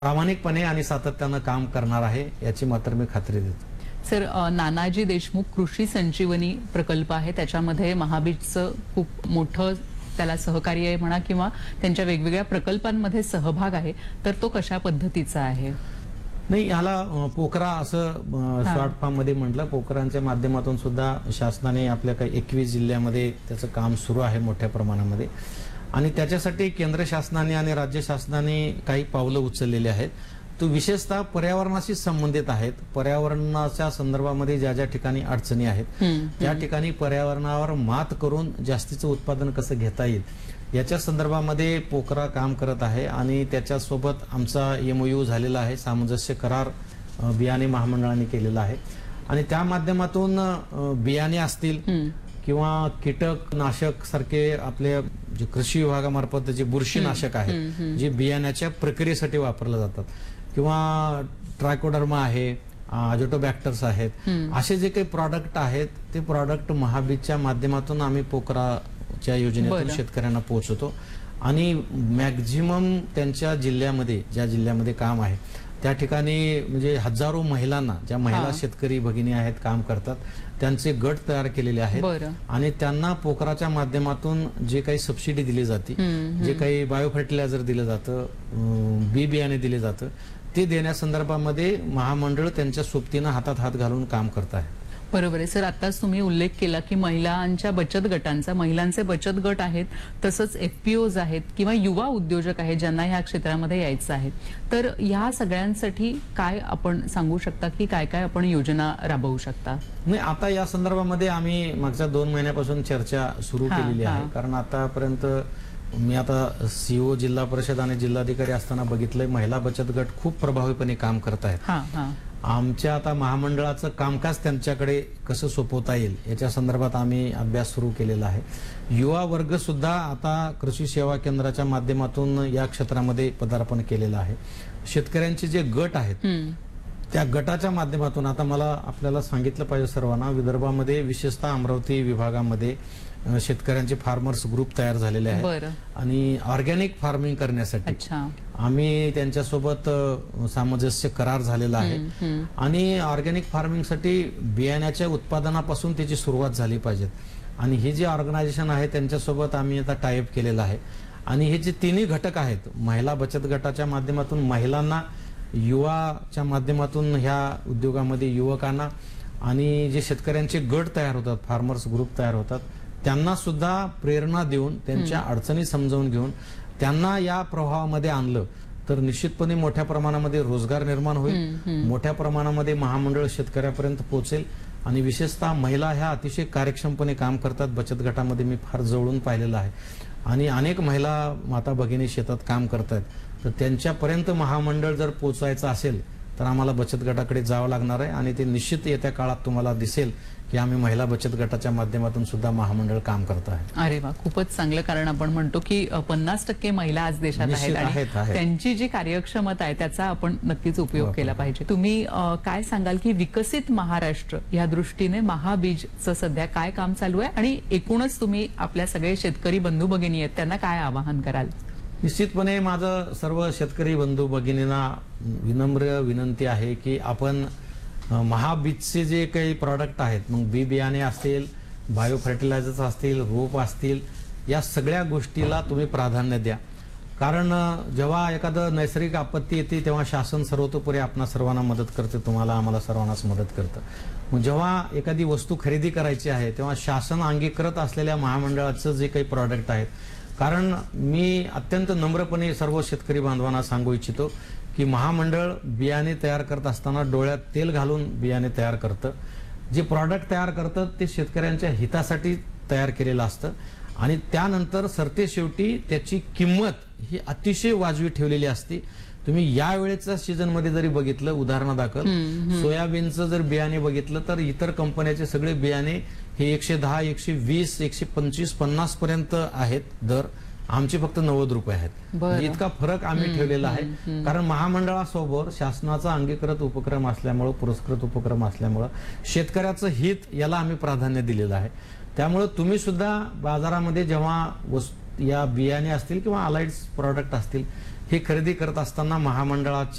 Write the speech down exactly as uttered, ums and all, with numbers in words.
प्रामाणिकपणे आणि सातत्याने काम करणार आहे याची मात्र मी खात्री देतो। सर, नानाजी देशमुख कृषी संजीवनी प्रकल्प आहे, त्याच्यामध्ये महाबीजचं खूप मोठं त्याला सहकार्य आहे म्हणा किंवा त्यांच्या वेगवेगळ्या प्रकल्पांमध्ये सहभाग आहे, तर तो कशा पद्धतीचा आहे? नाही, याला पोखरा असं शॉर्ट फॉर्म मध्ये म्हटलं। पोखरांच्या माध्यमातून सुद्धा शासनाने आपल्या काही एकवीस जिल्ह्यामध्ये त्याचं काम सुरू आहे मोठ्या प्रमाणामध्ये, आणि त्याच्यासाठी केंद्र शासनाने आणि राज्य शासनाने काही पावलं उचललेली आहेत। तो विशेषतः पर्यावरणाशी संबंधित आहेत। पर्यावरणाच्या संदर्भामध्ये ज्या ज्या ठिकाणी अडचणी आहेत त्या ठिकाणी पर्यावरणावर मात करून जास्तीचं उत्पादन कसं घेता येईल याच्या संदर्भामध्ये पोखरा काम करत आहे, आणि त्याच्यासोबत आमचा एमओयू झालेला आहे, सामंजस्य करार बियाणे महामंडळाने केलेला आहे, आणि त्या माध्यमातून बियाणे असतील किंवा कीटकनाशक सारखे आपले जे कृषी विभागामार्फत जे बुरशीनाशक आहे जे बियाण्याच्या प्रक्रियेसाठी वापरले जातात, किंवा ट्रायकोडर्मा आहे, अजोटोबॅक्टर्स आहेत, असे जे काही प्रॉडक्ट आहेत ते प्रॉडक्ट महाबीजच्या माध्यमातून आम्ही पोखराच्या योजनेतून शेतकऱ्यांना पोहोचवतो, आणि मॅक्झिमम त्यांच्या जिल्ह्यामध्ये ज्या जिल्ह्यामध्ये काम आहे त्या ठिकाणी म्हणजे हजारो महिलांना, ज्या महिला शेतकरी भगिनी आहेत काम करतात, त्यांचे गट तयार केलेले आहेत, आणि त्यांना पोखराच्या माध्यमातून जे काही सबसिडी दिली जाते, जे काही बायो फर्टिलायझर दिलं जातं, बी बियाणे दिले जातं, ते देण्यासंदर्भामध्ये महामंडळ त्यांच्या सोबतीनं हातात हात घालून काम करत आहे। बरोबर आहे सर, आताच तुम्ही उल्लेख केला की महिलांच्या बचत गटांचा, महिलांचे बचत गट आहेत, तसंच एफपीओज आहेत किंवा युवा उद्योजक आहेत ज्यांना ह्या क्षेत्रामध्ये यायचं आहे, तर ह्या सगळ्यांसाठी काय आपण सांगू शकता की काय काय आपण योजना राबवू शकता? नाही, आता या संदर्भामध्ये आम्ही मागच्या दोन महिन्यापासून चर्चा सुरू केलेली आहे, कारण आतापर्यंत मी आता सीओ जिल्हा परिषद आणि जिल्हाधिकारी असताना बघितलंय महिला बचत गट खूप प्रभावीपणे काम करत आहेत। आमच्या आता महामंडळाचं कामकाज त्यांच्याकडे कसं सोपवता येईल याच्या संदर्भात आम्ही अभ्यास सुरू केलेला आहे। युवा वर्ग सुद्धा आता कृषी सेवा केंद्राच्या माध्यमातून या क्षेत्रामध्ये पदार्पण केलेलं आहे। शेतकऱ्यांचे जे गट आहेत त्या गटाच्या माध्यमातून आता मला आपल्याला सांगितलं पाहिजे सर्वांना, विदर्भामध्ये विशेषतः अमरावती विभागामध्ये शेतकऱ्यांचे फार्मर्स ग्रुप तयार झालेले आहेत, आणि ऑर्गॅनिक फार्मिंग करण्यासाठी आम्ही त्यांच्यासोबत सामंजस्य करार झालेला आहे, आणि ऑर्गॅनिक फार्मिंग साठी बियाण्याच्या उत्पादनापासून त्याची सुरुवात झाली पाहिजे, आणि हे जे ऑर्गनायझेशन आहे त्यांच्यासोबत आम्ही आता टायअप केलेला आहे, आणि हे जे तिन्ही घटक आहेत, महिला बचत गटाच्या माध्यमातून महिलांना, युवाच्या माध्यमातून ह्या उद्योगामध्ये युवकांना, आणि जे शेतकऱ्यांचे गट तयार होतात, फार्मर्स ग्रुप तयार होतात, त्यांना सुद्धा प्रेरणा देऊन त्यांच्या अडचणी समजावून घेऊन त्यांना या प्रवाहामध्ये आणलं तर निश्चितपणे मोठ्या प्रमाणामध्ये रोजगार निर्माण होईल, मोठ्या प्रमाणामध्ये महामंडळ शेतकऱ्यापर्यंत पोहोचेल, आणि विशेषतः महिला ह्या अतिशय कार्यक्षमपणे काम करतात। बचत गटामध्ये मी फार जवळून पाहिलेलं आहे, आणि अनेक महिला माता भगिनी शेतात काम करतात, तर त्यांच्यापर्यंत महामंडळ जर पोहोचायचं असेल तर आम्हाला बचत गटाकडे जावं लागणार आहे, आणि ते निश्चित येत्या काळात तुम्हाला दिसेल की आम्ही महिला बचत गटाच्या माध्यमातून सुद्धा महामंडळ काम करत आहे। अरे वा, खूपच चांगलं, कारण आपण म्हणतो की पन्नास टक्के महिला आज देशात आहेत, आणि त्यांची जी कार्यक्षमता आहे त्याचा आपण नक्कीच उपयोग केला पाहिजे। तुम्ही काय सांगाल की विकसित महाराष्ट्र या दृष्टीने महाबीजचं सध्या काय काम चालू आहे, आणि एकूणच तुम्ही आपल्या सगळे शेतकरी बंधू भगिनी आहेत त्यांना काय आवाहन कराल? निश्चितपणे माझं सर्व शेतकरी बंधू भगिनींना विनम्र विनंती आहे की आपण महाबीजचे जे काही प्रॉडक्ट आहेत, मग बी बियाणे असतील, बायो फर्टिलायझर्स असतील, रोप असतील, या सगळ्या गोष्टीला तुम्ही प्राधान्य द्या, कारण जेव्हा एखादं नैसर्गिक आपत्ती येते तेव्हा शासन सर्वतोपरी आपणा सर्वांना मदत करते, तुम्हाला आम्हाला सर्वांनाच मदत करतं। मग जेव्हा एखादी वस्तू खरेदी करायची आहे तेव्हा शासन अंगीकृत असलेल्या महामंडळाचं जे काही प्रॉडक्ट आहेत, कारण मी अत्यंत नम्रपणे सर्व शेतकरी बांधवांना सांगू इच्छितो की महामंडळ बियाणे तयार करत असताना डोळ्यात तेल घालून बियाणे तयार करतं, जे प्रॉडक्ट तयार करतं ते शेतकऱ्यांच्या हितासाठी तयार केलेलं असतं, आणि त्यानंतर सरते शेवटी त्याची किंमत ही अतिशय वाजवी ठेवलेली असते। तुम्ही या वेळेच्या सीझन मध्ये जरी बघितलं, उदाहरणादाखल सोयाबीनचं जर बियाणे बघितलं तर इतर कंपन्याचे सगळे बियाणे हे एकशे दहा एकशे वीस एकशे पंचवीस पन्नास पर्यंत आहेत दर, आमचे फक्त नव्वद रुपये आहेत। इतका फरक आम्ही ठेवलेला आहे, कारण महामंडळासोबत शासनाचा अंगीकृत उपक्रम असल्यामुळे, पुरस्कृत उपक्रम असल्यामुळे शेतकऱ्याचं हित याला आम्ही प्राधान्य दिलेलं आहे। त्यामुळे तुम्ही सुद्धा बाजारामध्ये जेव्हा या बियाणे असतील किंवा अलाइड्स प्रॉडक्ट असतील हे खरेदी करत असताना महामंडळाच्या